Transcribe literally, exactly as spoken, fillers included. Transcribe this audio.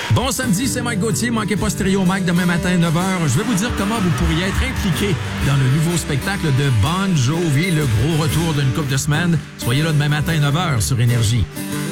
Bon samedi, c'est Mike Gauthier. Manquez pas Stéréo Mike demain matin à neuf heures. Je vais vous dire comment vous pourriez être impliqué dans le nouveau spectacle de Bon Jovi, le gros retour d'une couple de semaines. Soyez là demain matin à neuf heures sur Énergie.